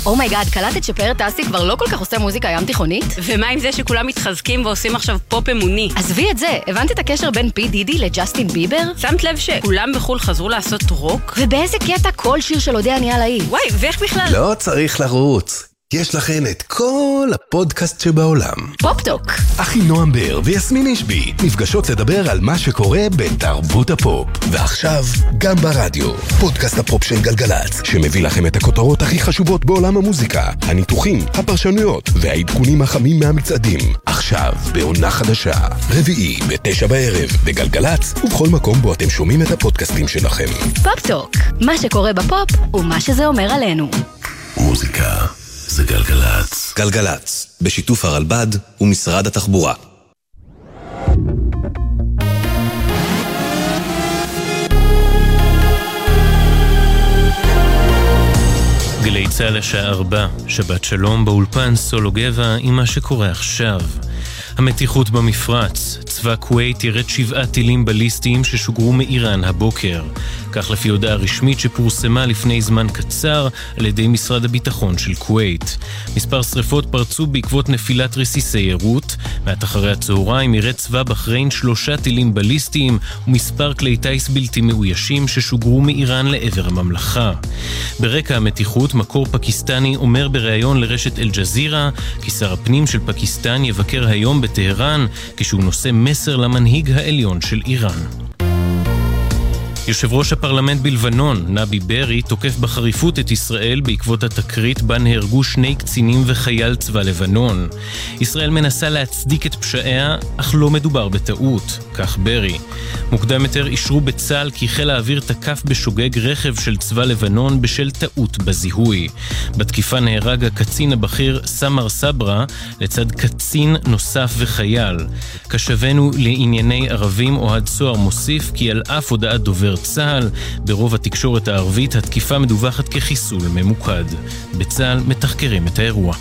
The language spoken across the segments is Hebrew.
אומייגאד, קלטת שפאר טסי כבר לא כל כך עושה מוזיקה ים תיכונית? ומה עם זה שכולם מתחזקים ועושים עכשיו פופ אמוני? עזבי את זה, הבנת את הקשר בין פי דידי לג'סטין ביבר? שמת לב שכולם בחול חזרו לעשות רוק? ובאיזה קטע כל שיר של אודיה נהיה להיט? וואי, ואיך בכלל? לא צריך לרוץ. יש לכן את כל הפודקאסט שבעולם. פופ-טוק. אחי נועם בר ויסמין אישבי נפגשות לדבר על מה שקורה בתרבות הפופ. ועכשיו, גם ברדיו, פודקאסט הפופ של גלגלץ, שמביא לכם את הכותרות הכי חשובות בעולם המוזיקה, הניתוחים, הפרשנויות והעדכונים החמים מהמצעדים. עכשיו, בעונה חדשה, רביעי ב9 בערב, בגלגלץ, ובכל מקום בו אתם שומעים את הפודקאסטים שלכם. פופ-טוק. מה שקורה בפופ ומה שזה אומר עלינו. מוזיקה. זה גלגלץ. גלגלץ, בשיתוף הרלב"ד ומשרד התחבורה. גלי צהל השעה 4, שבת שלום באולפן סולו גבע עם מה שקורה עכשיו. המתיחות במפרץ, צבא כווית ירד 7 טילים בליסטיים ששוגרו מאיראן הבוקר. כך לפי הודעה רשמית שפורסמה לפני זמן קצר על ידי משרד הביטחון של כווית. מספר שריפות פרצו בעקבות נפילת רסיסי ירות. מעט אחרי הצהריים ירד צבא בחריין 3 טילים בליסטיים ומספר כלי טייס בלתי מאוישים ששוגרו מאיראן לעבר הממלכה. ברקע המתיחות, מקור פקיסטני אומר בריאיון לרשת אל-ג'זירה כי שר הפנים של פקיסטן יבקר היום בטהרן כשהוא נושא מסר למנהיג העליון של איראן. יושב ראש הפרלמנט בלבנון, נבי ברי, תוקף בחריפות את ישראל בעקבות התקרית בה נהרגו 2 קצינים וחייל צבא לבנון. ישראל מנסה להצדיק את פשעיה, אך לא מדובר בטעות, כך ברי. מוקדם יותר אישרו בצה"ל כי חיל האוויר תקף בשוגג רכב של צבא לבנון בשל טעות בזיהוי. בתקיפה נהרג הקצין הבכיר סמר סברה לצד קצין נוסף וחייל. כשבנו לענייני ערבים אוהד סוהר מוסיף כי על אף הודעת דובר צה"ל, ברוב התקשורת הערבית התקיפה מדווחת כחיסול ממוקד. בצה"ל מתחקרים את האירוע.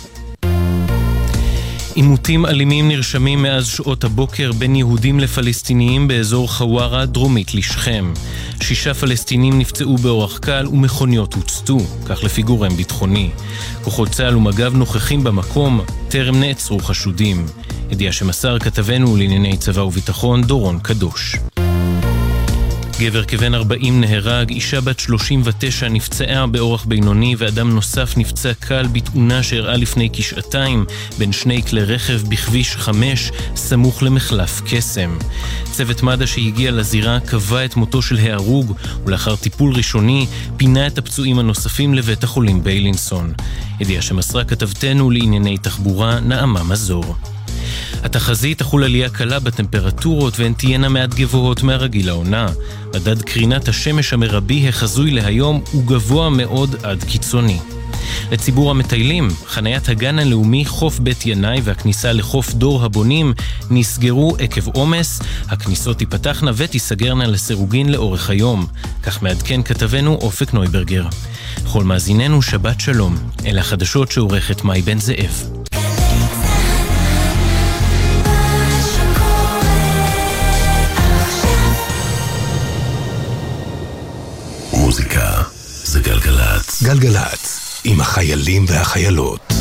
עימותים אלימים נרשמים מאז שעות הבוקר בין יהודים לפלסטיניים באזור חווארה דרומית לשכם. 6 פלסטינים נפצעו באורח קל ומכוניות הוצתו, כך לפי גורם ביטחוני. כוחות צה"ל ומג"ב נוכחים במקום, טרם נעצרו חשודים. ידיעה שמסר כתבנו לענייני צבא וביטחון דורון קדוש. גבר כבן 40 נהרג, אישה בת 39 נפצעה באורח בינוני ואדם נוסף נפצע קל בתאונה שאירעה לפני כשעתיים בין 2 כלי רכב בכביש 5 סמוך למחלף קסם. צוות מד"א שהגיע לזירה קבע את מותו של ההרוג ולאחר טיפול ראשוני פינה את הפצועים הנוספים לבית החולים ביילינסון. ידיעה שמסרה כתבתנו לענייני תחבורה נעמה מזור. התחזית תחול עלייה קלה בטמפרטורות והן תהיינה מעט גבוהות מהרגיל לעונה. מדד קרינת השמש המרבי החזוי להיום הוא גבוה מאוד עד קיצוני. לציבור המטיילים, חניית הגן הלאומי חוף בית ינאי והכניסה לחוף דור הבונים נסגרו עקב עומס. הכניסות תיפתחנה ותיסגרנה לסירוגין לאורך היום. כך מעדכן כתבנו אופק נויברגר. לכל מאזיננו שבת שלום. אלה החדשות שעורכת מאי בן זאב. מוזיקה זה גלגלץ. גלגלץ, עם החיילים והחיילות.